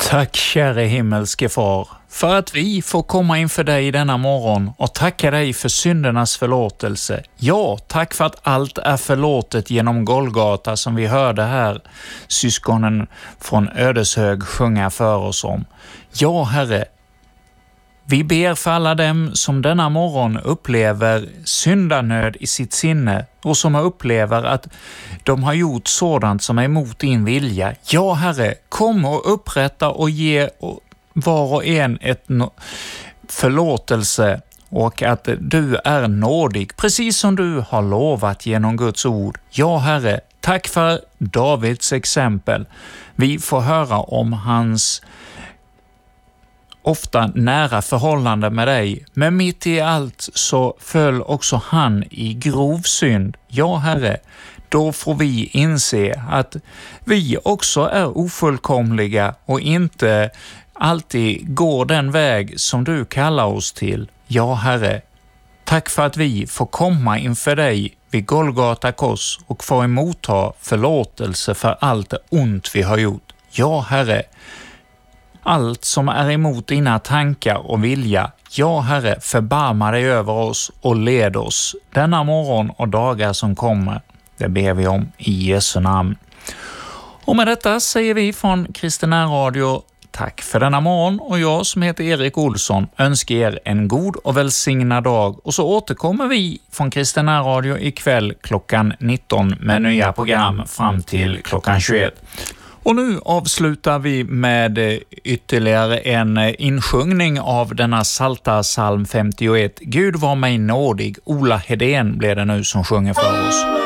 Tack käre himmelske far för att vi får komma inför dig denna morgon och tacka dig för syndernas förlåtelse. Ja, tack för att allt är förlåtet genom Golgata som vi hörde här syskonen från Ödeshög sjunga för oss om. Ja, Herre, vi ber för alla dem som denna morgon upplever syndanöd i sitt sinne och som upplever att de har gjort sådant som är emot din vilja. Ja, Herre, kom och upprätta och ge var och en ett förlåtelse och att du är nådig, precis som du har lovat genom Guds ord. Ja, Herre, tack för Davids exempel. Vi får höra om hans ofta nära förhållande med dig, men mitt i allt så föll också han i grov synd. Ja, Herre, då får vi inse att vi också är ofullkomliga och inte alltid går den väg som du kallar oss till. Ja, Herre, tack för att vi får komma inför dig vid Golgata kors och få emotta förlåtelse för allt det ont vi har gjort. Ja, Herre, allt som är emot dina tankar och vilja. Ja, Herre, förbarma dig över oss och led oss denna morgon och dagar som kommer. Det ber vi om i Jesu namn. Och med detta säger vi från Kristina Radio tack för denna morgon och jag som heter Erik Olsson önskar er en god och välsignad dag och så återkommer vi från Kristina Radio ikväll klockan 19 med nya program fram till klockan 21. Och nu avslutar vi med ytterligare en insjungning av denna salta psalm 51. Gud var mig nådig. Ola Hedén blir det nu som sjunger för oss.